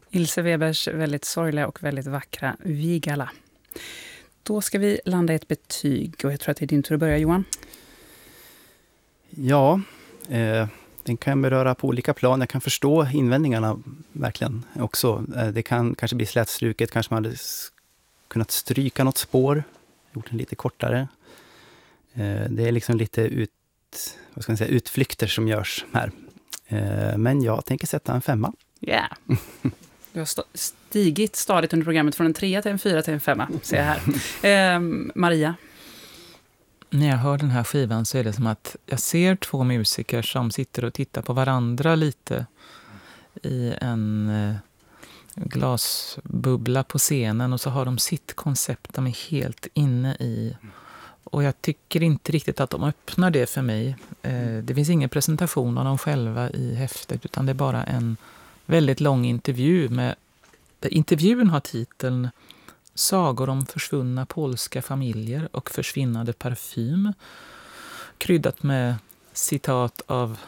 Ilse Webers väldigt sorgliga och väldigt vackra Vigala. Då ska vi landa i ett betyg och jag tror att det är din tur att börja, Johan. Ja, den kan beröra på olika plan. Jag kan förstå invändningarna verkligen också. Det kan kanske bli slätstruket, kanske man hade kunnat stryka något spår, gjort den lite kortare. Det är liksom lite utflykter som görs här. Men jag tänker sätta en 5. Ja. Du har stigit stadigt under programmet från en 3 till en 4 till en 5, ser jag här. Maria? När jag hör den här skivan så är det som att jag ser 2 musiker som sitter och tittar på varandra lite i en glasbubbla på scenen och så har de sitt koncept de är helt inne i. Och jag tycker inte riktigt att de öppnar det för mig. Det finns ingen presentation av dem själva i häftet utan det är bara en väldigt lång intervju där intervjun har titeln Sagor om försvunna polska familjer och försvinnande parfym. Kryddat med citat av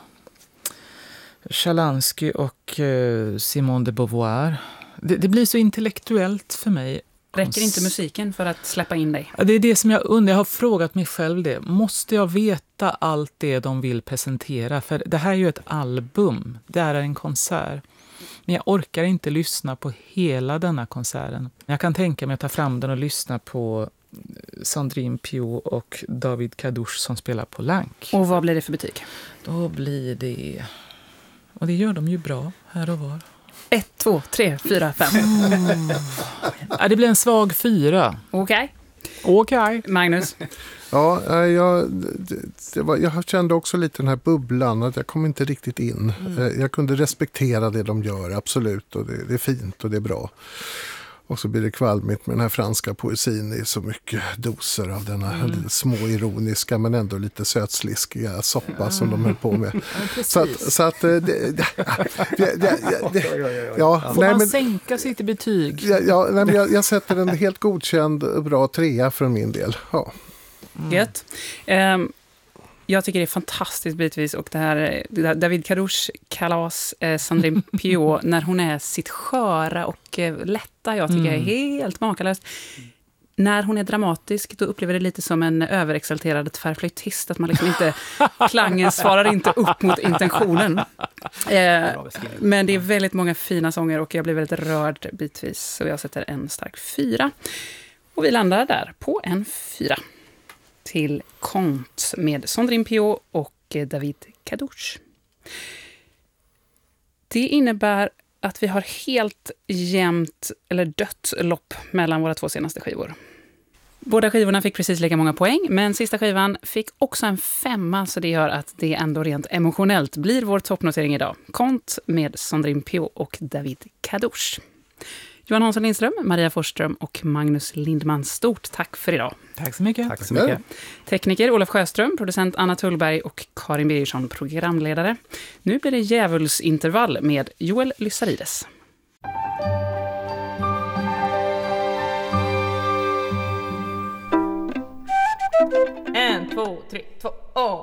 Shalansky och Simone de Beauvoir. Det blir så intellektuellt för mig. Räcker inte musiken för att släppa in dig? Det är det som jag undrar. Jag har frågat mig själv det. Måste jag veta allt det de vill presentera? För det här är ju ett album. Det är en konsert. Men jag orkar inte lyssna på hela denna konserten. Jag kan tänka mig att ta fram den och lyssna på Sandrine Piau och David Kadouche som spelar på Lank. Och vad blir det för betyg? Då blir det... Och det gör de ju bra här och var. 1, 2, 3, 4, 5. Ja, det blir en svag 4. Okej. Magnus? Ja, jag kände också lite den här bubblan att jag kom inte riktigt in. Jag kunde respektera det de gör, absolut. Och det är fint och det är bra. Och så blir det kvalmigt med den här franska poesin i så mycket doser av denna små ironiska men ändå lite sötsliskiga soppa som de höll på med. Får man sänka sitt betyg? Jag sätter en helt godkänd bra 3 från min del. Ja. Gött. Jag tycker det är fantastiskt bitvis och det här David Kadouche kalas Sandrine Piau när hon är sitt sköra och lätta, jag tycker är helt makalöst. När hon är dramatisk då upplever det lite som en överexalterad tvärflöjtist att man liksom inte klangen svarar inte upp mot intentionen. Men det är väldigt många fina sånger och jag blir väldigt rörd bitvis så jag sätter en stark 4. Och vi landar där på en 4. Till Kont med Sandrine Piau och David Kadouche. Det innebär att vi har helt jämnt eller dött lopp mellan våra 2 senaste skivor. Båda skivorna fick precis lika många poäng, men sista skivan fick också en 5, så det gör att det ändå rent emotionellt blir vår toppnotering idag. Kont med Sandrine Piau och David Kadouche. Johan Hansson Lindström, Maria Forsström och Magnus Lindman, stort tack för idag. Tack så mycket. Tack så mycket. Tekniker Olof Sjöström, producent Anna Tullberg och Karin Birgersson, programledare. Nu blir det djävulsintervall med Joel Lyssarides. En, 2, 3, 2.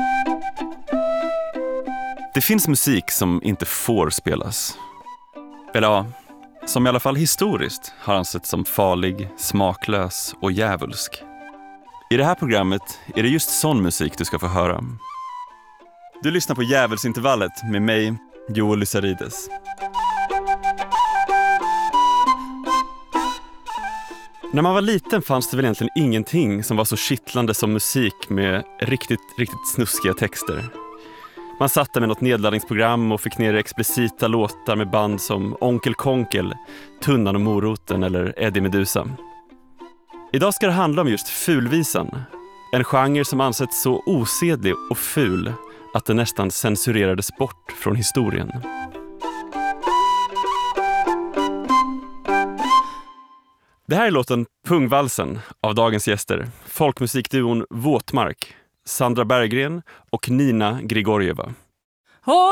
Det finns musik som inte får spelas. Eller ja, som i alla fall historiskt har ansetts som farlig, smaklös och djävulsk. I det här programmet är det just sån musik du ska få höra. Du lyssnar på Djävulsintervallet med mig, Joel Lyssarides. När man var liten fanns det väl egentligen ingenting som var så kittlande som musik med riktigt snuskiga texter. Man satt där med något nedladdningsprogram och fick ner explicita låtar med band som Onkel Konkel, Tunnan och Moroten eller Eddie Meduza. Idag ska det handla om just fulvisan. En genre som ansetts så osedlig och ful att den nästan censurerades bort från historien. Det här är låten Pungvalsen av dagens gäster. Folkmusikduon Våtmark, Sandra Berggren och Nina Grigorjeva.